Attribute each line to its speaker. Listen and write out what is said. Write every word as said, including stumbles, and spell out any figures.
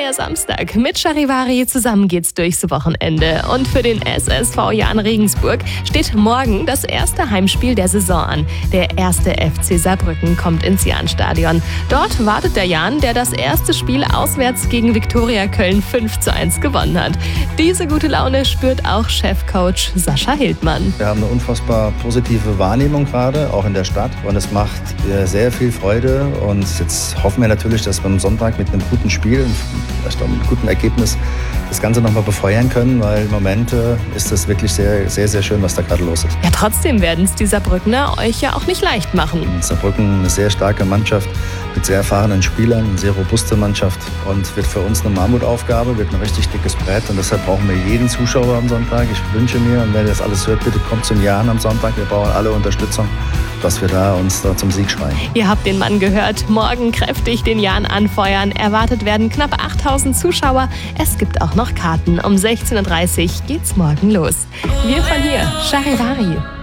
Speaker 1: neuer Samstag. Mit Charivari zusammen geht's durchs Wochenende. Und für den S S V Jahn Regensburg steht morgen das erste Heimspiel der Saison an. Der erste F C Saarbrücken kommt ins Jahnstadion. Dort wartet der Jahn, der das erste Spiel auswärts gegen Viktoria Köln fünf zu eins gewonnen hat. Diese gute Laune spürt auch Chefcoach Sascha Hildmann.
Speaker 2: Wir haben eine unfassbar positive Wahrnehmung gerade, auch in der Stadt. Und es macht sehr viel Freude. Und jetzt hoffen wir natürlich, dass wir am Sonntag mit einem guten Spiel, vielleicht auch mit einem guten Ergebnis, das Ganze nochmal befeuern können, weil im Moment äh, ist es wirklich sehr, sehr, sehr schön, was da gerade los ist.
Speaker 1: Ja, trotzdem werden es die Saarbrückner euch ja auch nicht leicht machen.
Speaker 2: Saarbrücken eine sehr starke Mannschaft mit sehr erfahrenen Spielern, eine sehr robuste Mannschaft und wird für uns eine Mammutaufgabe, wird ein richtig dickes Brett und deshalb brauchen wir jeden Zuschauer am Sonntag. Ich wünsche mir, und wer das alles hört, bitte kommt zum Jahn am Sonntag. Wir brauchen alle Unterstützung, dass wir da uns da zum Sieg schreien.
Speaker 1: Ihr habt den Mann gehört. Morgen kräftig den Jahn anfeuern. Erwartet werden knapp achttausend Zuschauer. Es gibt auch noch Karten. Um sechzehn Uhr dreißig geht's morgen los. Wir von hier, Charivari.